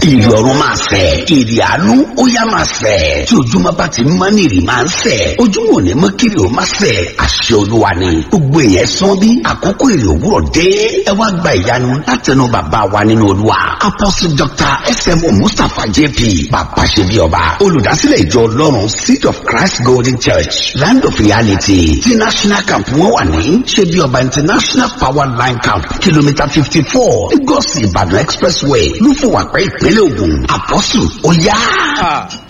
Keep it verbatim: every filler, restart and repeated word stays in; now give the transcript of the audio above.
ìrì ọ̀run máa sẹ̀, ìrì àánú ó yá máa sẹ̀. Tí ojúmọ́ bá ti mọ́ ní ìrì máa ń sẹ̀. Ojúmọ́ ò ní mọ́ kiri ò máa sẹ̀. Àṣẹ Olúwa ni. Gbogbo èèyàn sán bí àkókò ìrì òwúrọ̀ dé. Ẹ wá gba ìyanu látẹnu bàbá wa nínú Olúwa. Apostle Doctor S M O Mustapha J P Bàbá ṣe bí ọba. Olùdásílẹ̀ ìjọ Ọlọ́run Seed of Christ Golden Church Land of Reality tí National Camp wọ́n wà ní ṣe bí ọba International Power Line Camp kìlómítà fifty four Lagos Ìbàdàn Expressway Lúfùwàpẹ́ ìpínlẹ̀ Ògùn. Àpọ́sù ó yá.